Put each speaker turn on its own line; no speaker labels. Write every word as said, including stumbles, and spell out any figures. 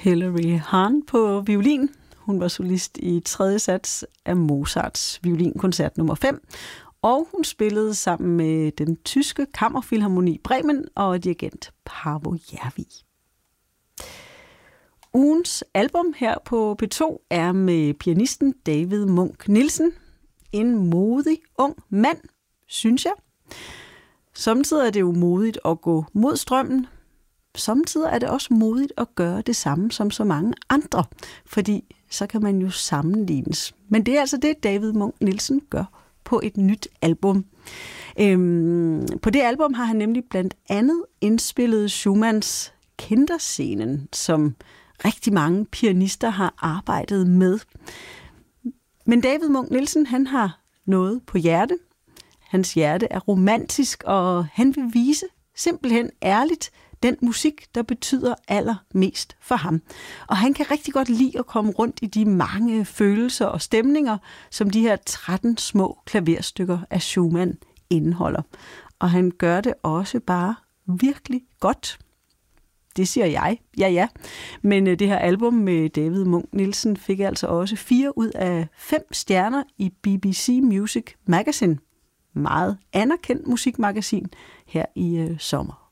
Hilary Hahn på violin. Hun var solist i tredje sats af Mozarts violinkoncert nummer fem, og hun spillede sammen med den tyske Kammerfilharmoni Bremen og dirigent Paavo Järvi. Ugens album her på P to er med pianisten David Munch Nielsen. En modig ung mand, synes jeg. Samtidig er det jo modigt at gå mod strømmen. Samtidig er det også modigt at gøre det samme som så mange andre, fordi så kan man jo sammenlignes. Men det er altså det, David Munch Nielsen gør på et nyt album. Øhm, på det album har han nemlig blandt andet indspillet Schumanns Kinderscenen, som rigtig mange pianister har arbejdet med. Men David Munch Nielsen, han har noget på hjerte. Hans hjerte er romantisk, og han vil vise simpelthen ærligt den musik, der betyder allermest for ham. Og han kan rigtig godt lide at komme rundt i de mange følelser og stemninger, som de her tretten små klaverstykker af Schumann indeholder. Og han gør det også bare virkelig godt. Det siger jeg. Ja, ja. Men det her album med David Munch Nielsen fik altså også fire ud af fem stjerner i B B C Music Magazine. Meget anerkendt musikmagasin her i øh, sommer.